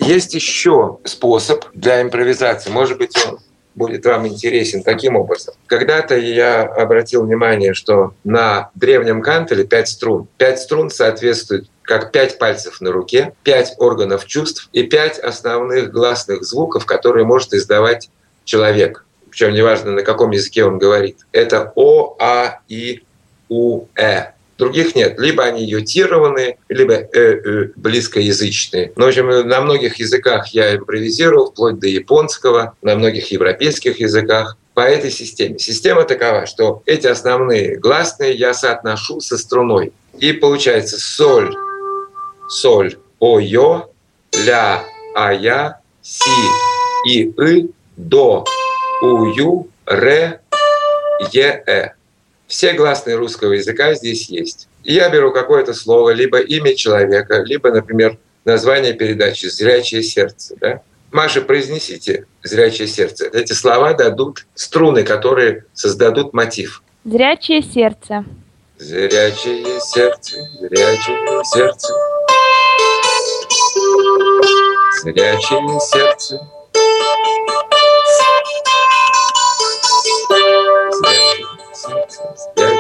Есть еще способ для импровизации. Может быть, он будет вам интересен таким образом. Когда-то я обратил внимание, что на древнем кантеле 5 струн. 5 струн соответствует как 5 пальцев на руке, 5 органов чувств и 5 основных гласных звуков, которые может издавать человек. Причем неважно, на каком языке он говорит. Это О, А, И, У, Э. Других нет. Либо они йотированные, либо близкоязычные. Но, в общем, на многих языках я импровизировал, вплоть до японского, на многих европейских языках по этой системе. Система такова, что эти основные гласные я соотношу со струной. И получается соль, соль, о, ё, ля, а, я, си, и, до, у, ю, ре, е, э. Все гласные русского языка здесь есть. И я беру какое-то слово, либо имя человека, либо, например, название передачи «Зрячее сердце». Да? Маша, произнесите «Зрячее сердце». Эти слова дадут струны, которые создадут мотив. Зрячее сердце. Зрячее сердце, зрячее сердце. Зрячее сердце,